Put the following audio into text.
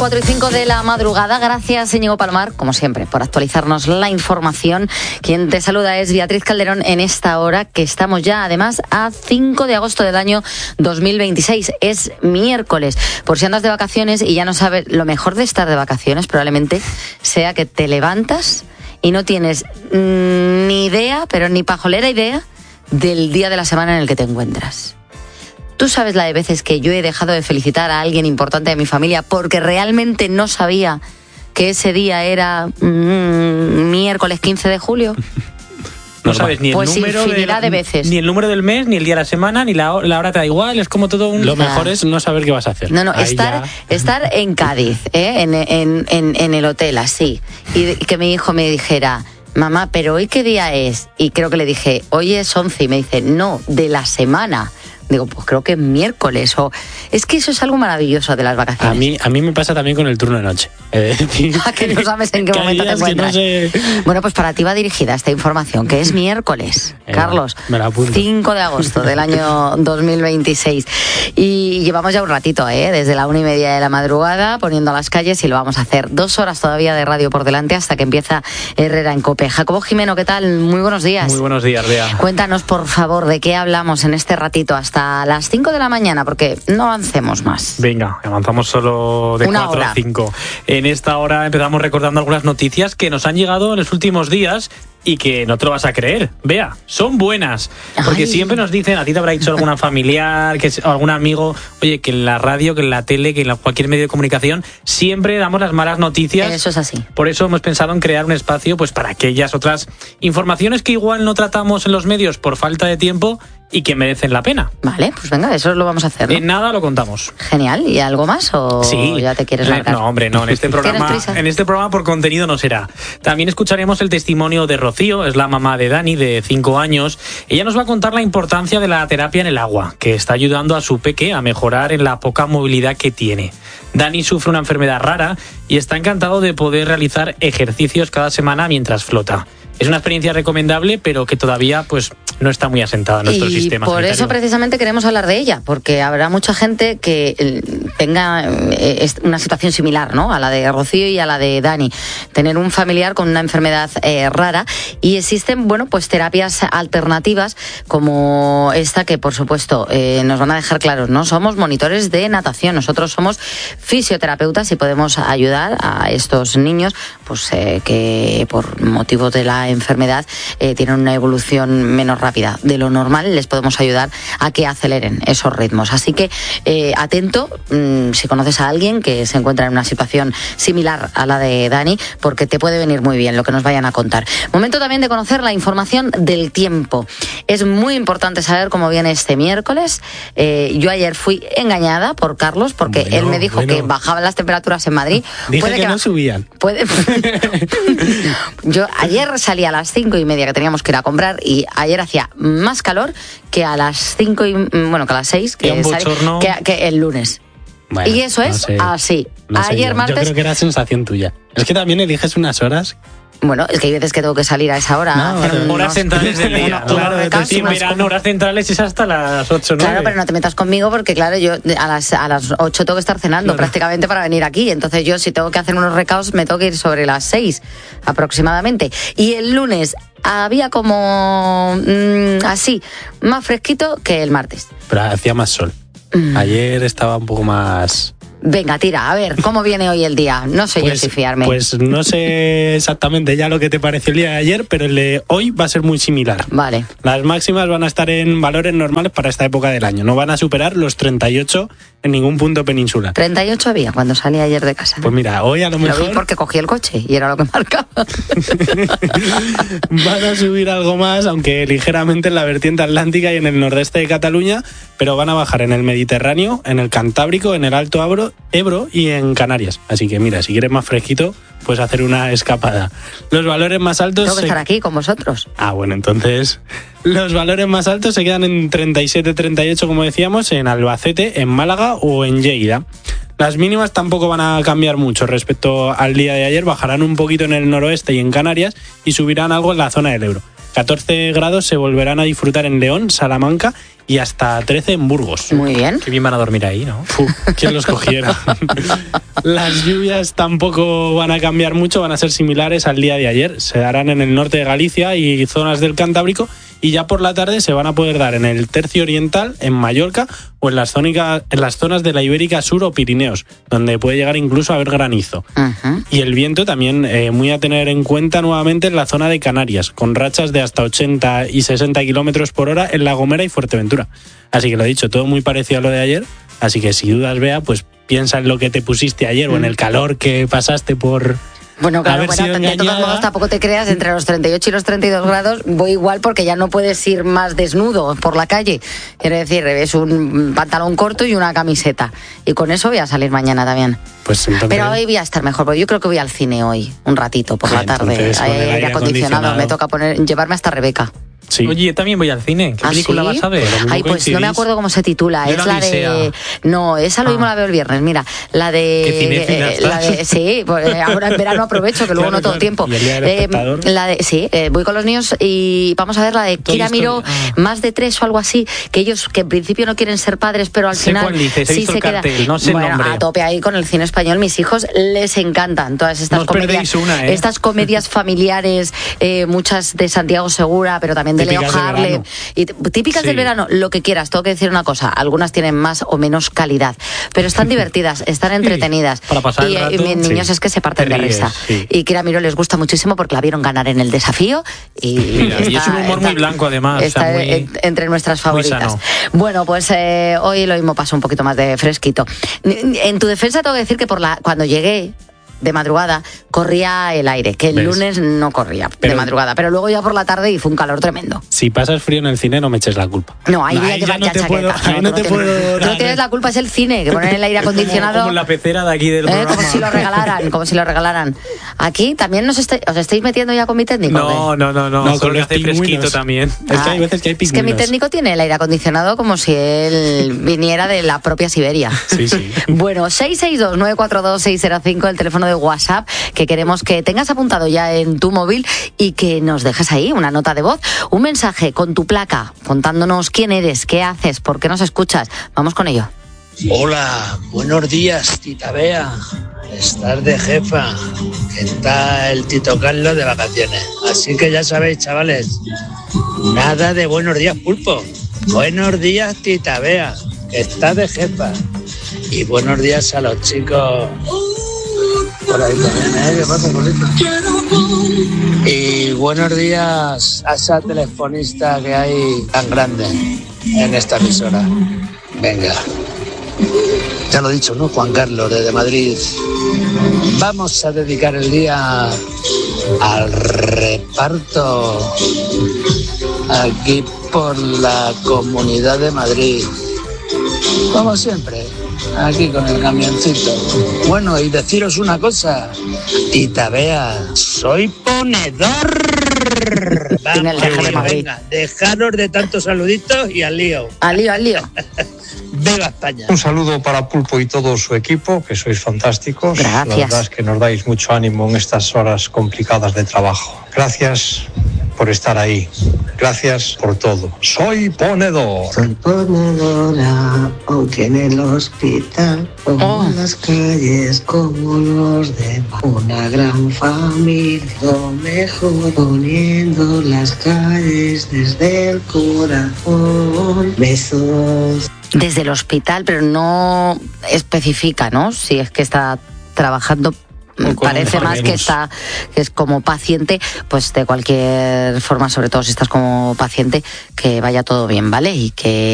4 y 5 de la madrugada. Gracias, Íñigo Palomar, como siempre, por actualizarnos la información. Quien te saluda es Beatriz Calderón en esta hora, que estamos ya, además, a 5 de agosto del año 2026. Es miércoles. Por si andas de vacaciones y ya no sabes, lo mejor de estar de vacaciones probablemente sea que te levantas y no tienes ni idea, pero ni pajolera idea, del día de la semana en el que te encuentras. Tú sabes la de veces que yo he dejado de felicitar a alguien importante de mi familia porque realmente no sabía que ese día era miércoles 15 de julio. No sabes ni el pues número infinidad de veces. Ni el número del mes, ni el día de la semana, ni la hora te da igual. Es como todo un... Lo mejor es no saber qué vas a hacer. No, estar en Cádiz, en el hotel, así. Y que mi hijo me dijera, mamá, ¿pero hoy qué día es? Y creo que le dije, hoy es 11. Y me dice, no, de la semana. Digo, pues creo que es miércoles. O es que eso es algo maravilloso de las vacaciones. A mí me pasa también con el turno de noche. Que no sabes en qué momento te encuentras. No sé. Bueno, pues para ti va dirigida esta información, que es miércoles, Carlos, me la apunto. 5 de agosto del año 2026. Y llevamos ya un ratito, desde la 1:30 de la madrugada, poniendo a las calles, y lo vamos a hacer. 2 horas todavía de radio por delante hasta que empieza Herrera en COPE. Jacobo Jimeno, ¿qué tal? Muy buenos días. Muy buenos días, Bea. Cuéntanos, por favor, de qué hablamos en este ratito hasta las 5 de la mañana, porque no avancemos más. Venga, avanzamos solo de 4 a 5. En esta hora empezamos recordando algunas noticias que nos han llegado en los últimos días y que no te lo vas a creer. Vea, son buenas. Porque Ay. Siempre nos dicen, a ti te habrá dicho alguna familiar, o algún amigo, oye, que en la radio, que en la tele, que en cualquier medio de comunicación, siempre damos las malas noticias. Eso es así. Por eso hemos pensado en crear un espacio pues para aquellas otras informaciones que igual no tratamos en los medios por falta de tiempo y que merecen la pena. Vale, pues venga, eso lo vamos a hacer, ¿no? En nada lo contamos. Genial. ¿Y algo más o Sí. ya te quieres largar? No, hombre, no. En este programa por contenido no será. También escucharemos el testimonio de Rocío, es la mamá de Dani, de 5 años. Ella nos va a contar la importancia de la terapia en el agua, que está ayudando a su peque a mejorar en la poca movilidad que tiene. Dani sufre una enfermedad rara y está encantado de poder realizar ejercicios cada semana mientras flota. Es una experiencia recomendable, pero que todavía pues no está muy asentada en nuestro sistema por sanitario. eso precisamente queremos hablar de ella, porque habrá mucha gente que tenga una situación similar, ¿no?, a la de Rocío y a la de Dani, tener un familiar con una enfermedad rara, y existen, bueno, pues terapias alternativas como esta, que por supuesto nos van a dejar claros, no somos monitores de natación, nosotros somos fisioterapeutas y podemos ayudar a estos niños pues que por motivo de la enfermedad tienen una evolución menos rápida de lo normal. Les podemos ayudar a que aceleren esos ritmos. Así que atento si conoces a alguien que se encuentra en una situación similar a la de Dani, porque te puede venir muy bien lo que nos vayan a contar. Momento también de conocer la información del tiempo. Es muy importante saber cómo viene este miércoles. Yo ayer fui engañada por Carlos, porque él me dijo que bajaban las temperaturas en Madrid. Dije que no subían. Yo ayer salí a las 5:30, que teníamos que ir a comprar, y ayer hacía más calor que a las 6 que el lunes. Bueno, y eso es así. Ayer martes. Yo creo que era sensación tuya. Es que también eliges unas horas. Bueno, es que hay veces que tengo que salir a esa hora. Horas centrales del día. Claro, en verano horas centrales es hasta las 8 o 9. Claro, pero no te metas conmigo porque, claro, yo a las 8 tengo que estar cenando prácticamente para venir aquí. Entonces yo, si tengo que hacer unos recados, me tengo que ir sobre las 6 aproximadamente. Y el lunes había como así, más fresquito que el martes. Pero hacía más sol. Ayer estaba un poco más... Venga, tira, a ver, ¿cómo viene hoy el día? No sé yo si fiarme. Pues no sé exactamente ya lo que te pareció el día de ayer, pero el de hoy va a ser muy similar. Vale. Las máximas van a estar en valores normales para esta época del año. No van a superar los 38 en ningún punto peninsular. 38 había cuando salí ayer de casa. Pues mira, hoy a lo mejor... Lo vi porque cogí el coche y era lo que marcaba. Van a subir algo más, aunque ligeramente en la vertiente atlántica y en el nordeste de Cataluña, pero van a bajar en el Mediterráneo, en el Cantábrico, en el Alto Ebro y en Canarias. Así que mira, si quieres más fresquito, puedes hacer una escapada. Los valores más altos... Tengo que estar aquí con vosotros. Ah, bueno, entonces... Los valores más altos se quedan en 37-38, como decíamos, en Albacete, en Málaga o en Lleida. Las mínimas tampoco van a cambiar mucho respecto al día de ayer. Bajarán un poquito en el noroeste y en Canarias y subirán algo en la zona del Ebro. 14 grados se volverán a disfrutar en León, Salamanca y hasta 13 en Burgos. Muy bien. Qué bien van a dormir ahí, ¿no? ¿Quién los cogiera? Las lluvias tampoco van a cambiar mucho, van a ser similares al día de ayer. Se darán en el norte de Galicia y zonas del Cantábrico, y ya por la tarde se van a poder dar en el tercio oriental, en Mallorca o en las zonas de la Ibérica Sur o Pirineos, donde puede llegar incluso a haber granizo. Uh-huh. Y el viento también muy a tener en cuenta nuevamente en la zona de Canarias, con rachas de hasta 80 y 60 kilómetros por hora en La Gomera y Fuerteventura. Así que lo dicho, todo muy parecido a lo de ayer. Así que si dudas, Bea, pues piensa en lo que te pusiste ayer o en el calor que pasaste por... Bueno, claro, de todos modos tampoco te creas, entre los 38 y los 32 grados voy igual, porque ya no puedes ir más desnudo por la calle. Quiero decir, es un pantalón corto y una camiseta. Y con eso voy a salir mañana también. Pues entonces... Pero hoy voy a estar mejor, porque yo creo que voy al cine hoy, un ratito por la tarde. Hay aire acondicionado, me toca llevarme hasta Rebeca. Sí. Oye, yo también voy al cine. ¿Qué película vas a ver? Ay, pues no me acuerdo cómo se titula. Es la de... No, esa lo mismo la veo el viernes. Mira, la de... Sí, pues ahora en verano aprovecho, que luego no tengo tiempo. Voy con los niños y vamos a ver la de Kira Miró, Más de 3 o algo así, que ellos que en principio no quieren ser padres, pero al final sí se queda. No sé el nombre. A tope ahí con el cine español. Mis hijos les encantan todas estas comedias. Estas comedias familiares, muchas de Santiago Segura, pero también de Leo Harlem, y típicas del verano, lo que quieras. Tengo que decir una cosa, algunas tienen más o menos calidad, pero están divertidas, están entretenidas, para pasar el rato, y mis niños es que se parten de risa. Y Kira Miró les gusta muchísimo porque la vieron ganar en el desafío y es un humor muy blanco, además, está entre nuestras favoritas. Bueno, pues hoy lo mismo pasó un poquito más de fresquito. En tu defensa tengo que decir que cuando llegué de madrugada corría el aire, que el lunes no corría de madrugada, pero luego ya por la tarde hizo un calor tremendo. Si pasas frío en el cine, no me eches la culpa. No, ahí voy a llevar ya chaqueta. Tú no tienes la culpa, es el cine, que ponen el aire acondicionado. Como la pecera de aquí del programa. Como si lo regalaran. Aquí también os estáis metiendo ya con mi técnico. No, con que hace fresquito también. Es que hay veces que hay pingüinos. Es que mi técnico tiene el aire acondicionado como si él viniera de la propia Siberia. Sí. Bueno, 662-942-605, el teléfono de WhatsApp, que queremos que tengas apuntado ya en tu móvil y que nos dejes ahí una nota de voz, un mensaje con tu placa, contándonos quién eres, qué haces, por qué nos escuchas. Vamos con ello. Hola, buenos días, tita Bea. Estás de jefa, que está el Tito Carlos de vacaciones. Así que ya sabéis, chavales, nada de buenos días, pulpo. Buenos días, tita Bea, que está de jefa. Y buenos días a los chicos por ahí también, ¿Qué pasa, Polito? Y buenos días a esa telefonista que hay tan grande en esta emisora. Venga. Ya lo he dicho, ¿no? Juan Carlos, desde Madrid. Vamos a dedicar el día al reparto aquí por la Comunidad de Madrid. Como siempre, aquí con el camioncito. Bueno, y deciros una cosa, tita Bea, soy ponedor. Vamos, venga, dejaros de tantos saluditos y al lío. Al lío. ¡Viva España! Un saludo para Pulpo y todo su equipo, que sois fantásticos. Gracias. La verdad es que nos dais mucho ánimo en estas horas complicadas de trabajo. Gracias por estar ahí. Gracias por todo. Soy ponedor. Soy ponedora, aunque en el hospital, como en las calles, como los demás. Una gran familia, lo mejor, poniendo las calles desde el corazón. Besos. Desde el hospital, pero no especifica, ¿no? Si es que está trabajando. Parece más que es como paciente, pues de cualquier forma, sobre todo si estás como paciente, que vaya todo bien, ¿vale? Y que